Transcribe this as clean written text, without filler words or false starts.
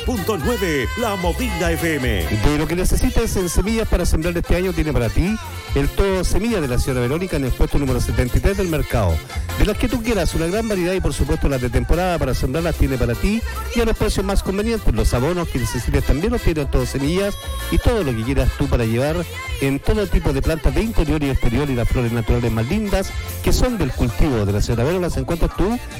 .9 La Movida FM. De lo que necesites en semillas para sembrar este año tiene para ti el todo semilla de la señora Verónica en el puesto número 73 del mercado. De las que tú quieras, una gran variedad y por supuesto las de temporada para sembrarlas tiene para ti y a los precios más convenientes. Los abonos que necesites también los tiene todo semillas y todo lo que quieras tú para llevar en todo tipo de plantas de interior y exterior y las flores naturales más lindas que son del cultivo de la señora Verónica las encuentras tú